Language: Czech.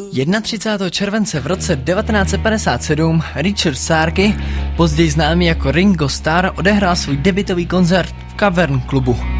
31. července v roce 1957 Richard Starkey, později známý jako Ringo Starr, odehrál svůj debutový koncert v Cavern klubu.